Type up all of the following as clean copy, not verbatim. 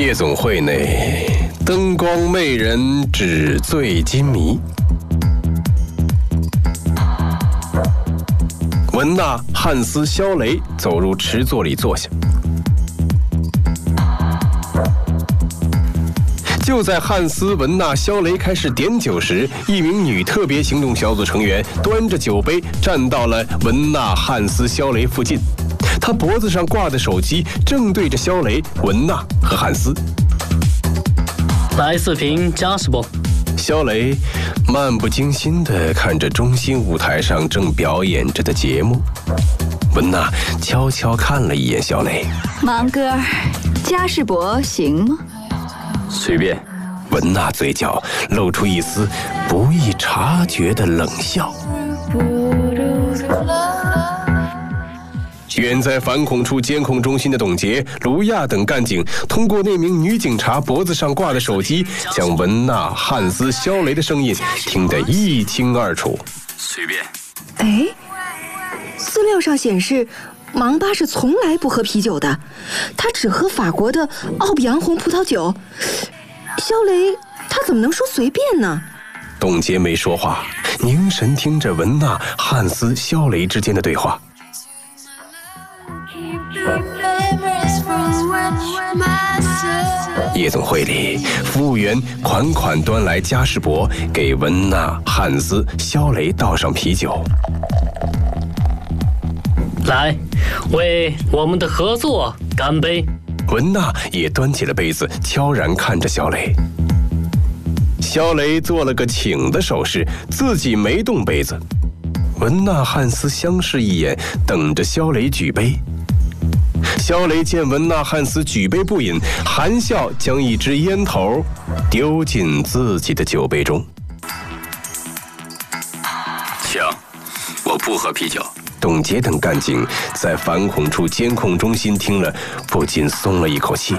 夜总会内，灯光媚人，纸醉金迷。文娜、汉斯、肖雷走入池座里坐下。就在汉斯、文娜、肖雷开始点酒时，一名女特别行动小组成员端着酒杯站到了文娜、汉斯、肖雷附近。他脖子上挂的手机正对着肖雷、文娜和汉斯。 来4瓶嘉士伯。 肖雷漫不经心地看着中心舞台上正表演着的节目。文娜悄悄看了一眼肖雷。 芒哥，嘉士伯行吗？ 随便。 文娜嘴角露出一丝不易察觉的冷笑。远在反恐处监控中心的董洁、卢亚等干警通过那名女警察脖子上挂的手机，将文娜、汉斯、肖雷的声音听得一清二楚。 随便。 哎，资料上显示芒巴是从来不喝啤酒的，他只喝法国的奥比昂红葡萄酒。肖雷他怎么能说随便呢？ 董洁没说话，凝神听着文娜、汉斯、肖雷之间的对话。夜总会里，服务员款款端来嘉士伯，给文娜、汉斯、肖雷倒上啤酒。 来，为我们的合作干杯！ 文娜也端起了杯子，悄然看着肖雷。肖雷做了个请的手势，自己没动杯子。文娜、汉斯相视一眼，等着肖雷举杯。肖雷见文娜、汉斯举杯不饮，含笑将一支烟头丢进自己的酒杯中。 请，我不喝啤酒。 董洁等干警在反恐处监控中心听了，不禁松了一口气。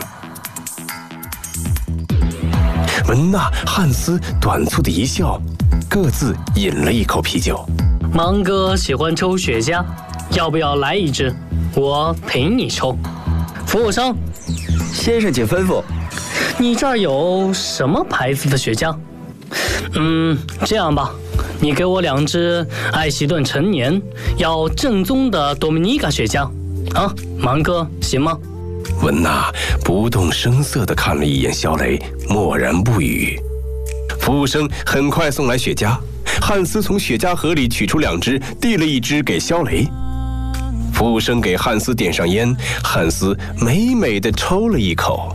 文娜、汉斯短促的一笑，各自饮了一口啤酒。 芒哥喜欢抽雪茄，要不要来一支？我陪你抽。服务生， 先生请吩咐。 你这儿有什么牌子的雪茄？这样吧，你给我2支艾希顿陈年，要正宗的多米尼加雪茄啊，芒哥行吗？ 文娜不动声色地看了一眼肖雷，默然不语。服务生很快送来雪茄，汉斯从雪茄盒里取出2支，递了1支给肖雷。服务生给汉斯点上烟，汉斯美美地抽了一口，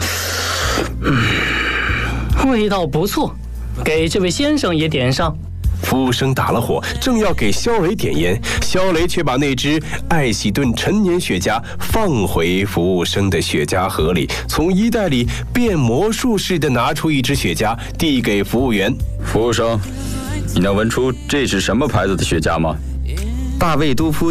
味道不错，给这位先生也点上。 服务生打了火，正要给肖雷点烟，肖雷却把那只艾希顿陈年雪茄放回服务生的雪茄盒里，从衣袋里变魔术似的拿出1支雪茄，递给服务员。 服务生，你能闻出这是什么牌子的雪茄吗？ 大卫都夫